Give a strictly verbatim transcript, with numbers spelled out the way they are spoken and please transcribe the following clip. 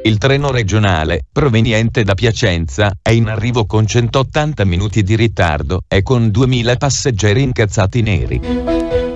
Il treno regionale, proveniente da Piacenza, è in arrivo con centottanta minuti di ritardo e con duemila passeggeri incazzati neri.